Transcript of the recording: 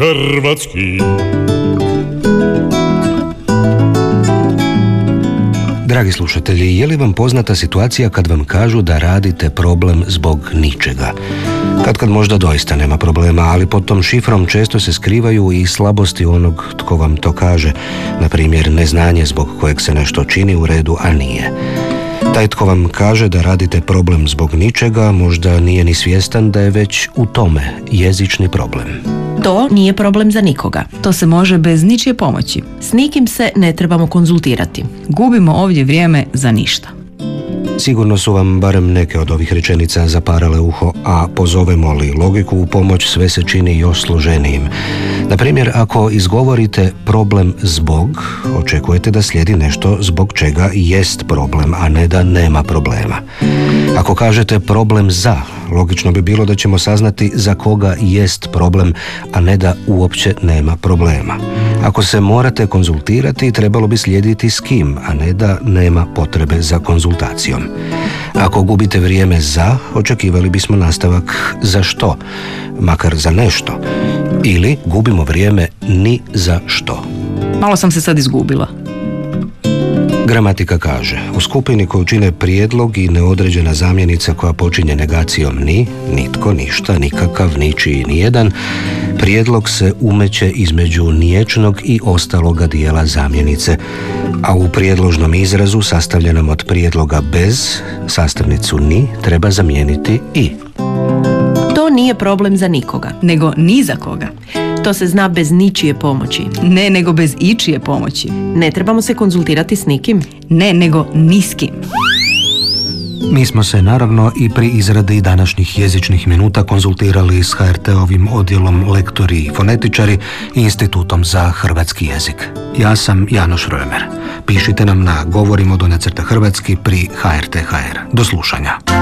hrvatski. Dragi slušatelji, je li vam poznata situacija kad vam kažu da radite problem zbog ničega? Kad možda doista nema problema, ali pod tom šifrom često se skrivaju i slabosti onog tko vam to kaže, na primjer neznanje zbog kojeg se nešto čini u redu, a nije. Taj tko vam kaže da radite problem zbog ničega možda nije ni svjestan da je već u tome jezični problem. To nije problem za nikoga. To se može bez ničije pomoći. S nikim se ne trebamo konzultirati. Gubimo ovdje vrijeme za ništa. Sigurno su vam barem neke od ovih rečenica zaparale uho, a pozovemo li logiku u pomoć, sve se čini još složenijim. Na primjer, ako izgovorite problem zbog, očekujete da slijedi nešto zbog čega jest problem, a ne da nema problema. Ako kažete problem za, logično bi bilo da ćemo saznati za koga jest problem, a ne da uopće nema problema. Ako se morate konzultirati, trebalo bi slijediti s kim, a ne da nema potrebe za konzultacijom. Ako gubite vrijeme za, očekivali bismo nastavak za što, makar za nešto. Ili gubimo vrijeme ni za što. Malo sam se sad izgubila. Gramatika kaže, u skupini koju čine prijedlog i neodređena zamjenica koja počinje negacijom ni, nitko, ništa, nikakav, ničiji, nijedan, prijedlog se umeće između niječnog i ostaloga dijela zamjenice, a u prijedložnom izrazu sastavljenom od prijedloga bez, sastavnicu ni treba zamijeniti i. To nije problem za nikoga. Nego ni za koga. To se zna bez ničije pomoći. Ne, nego bez ičije pomoći. Ne trebamo se konzultirati s nikim. Ne, nego ni s kim. Mi smo se naravno i pri izradi današnjih jezičnih minuta konzultirali s HRT-ovim odjelom lektori i fonetičari i Institutom za hrvatski jezik. Ja sam Janoš Römer. Pišite nam na govorimo_hrvatski pri HRT.hr. Do slušanja.